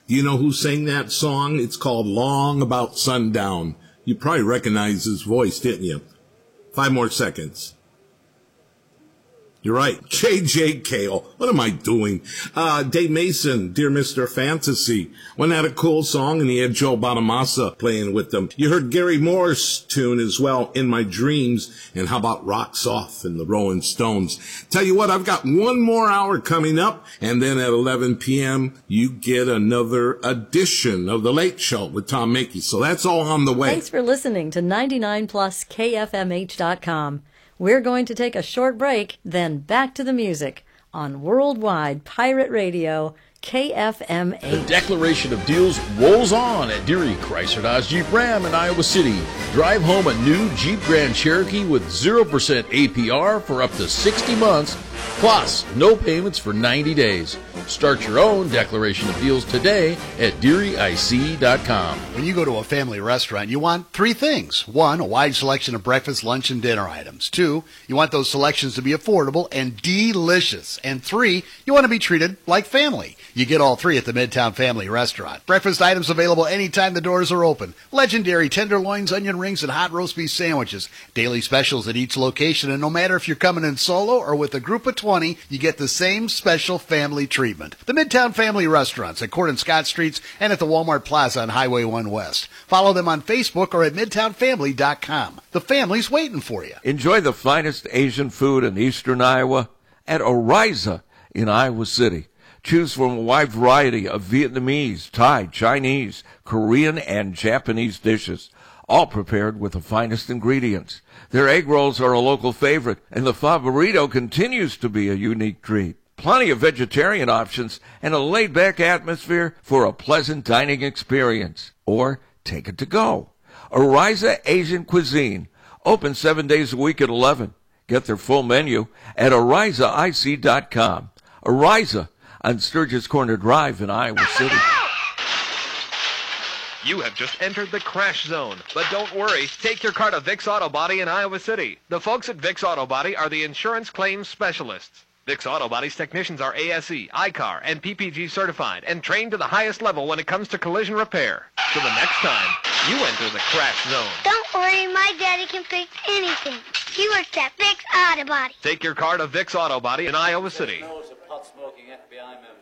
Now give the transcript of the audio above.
Do you know who sang that song? It's called Long About Sundown. You probably recognize his voice, didn't you? 5 more seconds. You're right. J.J. Cale. What am I doing? Dave Mason, Dear Mr. Fantasy. Wasn't that a cool song? And he had Joe Bonamassa playing with them. You heard Gary Moore's tune as well, In My Dreams. And how about Rocks Off and the Rolling Stones? Tell you what, I've got 1 more hour coming up. And then at 11 p.m., you get another edition of The Late Show with Tom Mackey. So that's all on the way. Thanks for listening to 99pluskfmh.com. We're going to take a short break, then back to the music on Worldwide Pirate Radio, KFMH. The Declaration of Deals rolls on at Deary Chrysler Dodge Jeep Ram in Iowa City. Drive home a new Jeep Grand Cherokee with 0% APR for up to 60 months, plus no payments for 90 days. Start your own Declaration of Deals today at DearyIC.com. When you go to a family restaurant, you want 3 things. 1, a wide selection of breakfast, lunch, and dinner items. 2, you want those selections to be affordable and delicious. And 3, you want to be treated like family. You get all 3 at the Midtown Family Restaurant. Breakfast items available anytime the doors are open. Legendary tenderloins, onion rings, and hot roast beef sandwiches. Daily specials at each location, and no matter if you're coming in solo or with a group of 20, you get the same special family treatment. The Midtown Family Restaurants at Court and Scott Streets and at the Walmart Plaza on Highway 1 West. Follow them on Facebook or at MidtownFamily.com. The family's waiting for you. Enjoy the finest Asian food in eastern Iowa at Oriza in Iowa City. Choose from a wide variety of Vietnamese, Thai, Chinese, Korean, and Japanese dishes, all prepared with the finest ingredients. Their egg rolls are a local favorite, and the pho burrito continues to be a unique treat. Plenty of vegetarian options and a laid-back atmosphere for a pleasant dining experience. Or take it to go. Oriza Asian Cuisine, open 7 days a week at 11. Get their full menu at OrizaIC.com. Oriza on Sturgis Corner Drive in Iowa City. You have just entered the crash zone. But don't worry, take your car to Vic's Auto Body in Iowa City. The folks at Vic's Auto Body are the insurance claims specialists. Vic's Auto Body's technicians are ASE, ICAR, and PPG certified and trained to the highest level when it comes to collision repair. So the next time, you enter the crash zone. Don't worry, my daddy can fix anything. He works at Vic's Auto Body. Take your car to Vic's Auto Body in Iowa City. Knows a pot-smoking FBI member.